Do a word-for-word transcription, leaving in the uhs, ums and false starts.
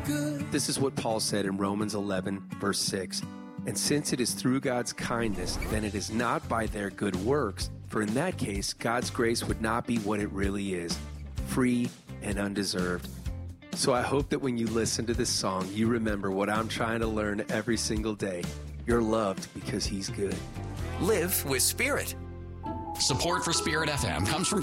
good. This is what Paul said in Romans eleven, verse six. And since it is through God's kindness, then it is not by their good works, for in that case, God's grace would not be what it really is, free and undeserved. So I hope that when you listen to this song, you remember what I'm trying to learn every single day. You're loved because He's good. Live with Spirit. Support for Spirit F M comes from